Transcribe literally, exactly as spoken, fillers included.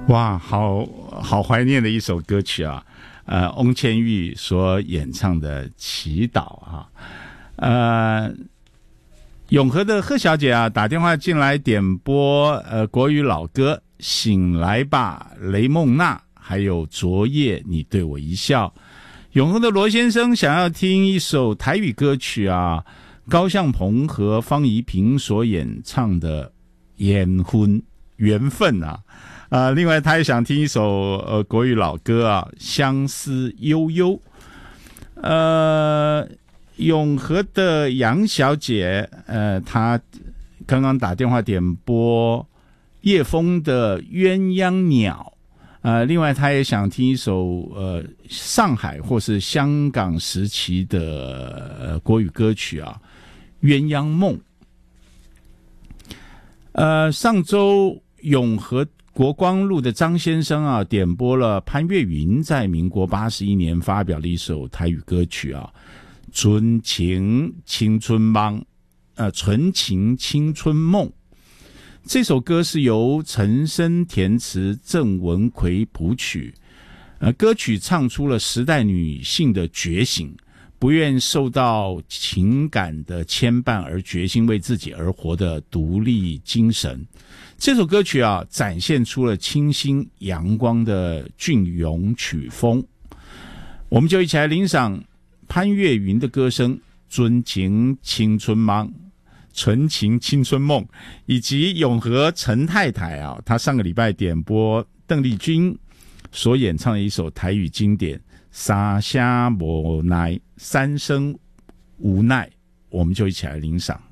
哇，好好怀念的一首歌曲啊！呃，翁倩玉所演唱的《祈祷》啊，呃，永和的贺小姐啊，打电话进来点播呃国语老歌《醒来吧，雷梦娜》，还有《昨夜你对我一笑》。永和的罗先生想要听一首台语歌曲啊，高向鹏和方怡萍所演唱的《缘分》缘分啊。呃，另外他也想听一首呃国语老歌啊，《相思悠悠》。呃，永和的杨小姐，呃，她刚刚打电话点播叶枫的《鸳鸯鸟》。呃，另外她也想听一首呃上海或是香港时期的呃国语歌曲啊，《鸳鸯梦》。呃，上周永和国光路的张先生啊，点播了潘越云在民国八十一年发表的一首台语歌曲啊，《纯情青春梦》，呃，《纯情青春梦》。这首歌是由陈升填词，郑文奎谱曲。呃，歌曲唱出了时代女性的觉醒，不愿受到情感的牵绊而决心为自己而活的独立精神。这首歌曲啊，展现出了清新阳光的隽永曲风。我们就一起来欣赏潘越云的歌声《纯情青春梦》、《纯情青春梦》，以及永和陈太太啊，她上个礼拜点播邓丽君所演唱的一首台语经典《三声无奈》，三声无奈，我们就一起来欣赏。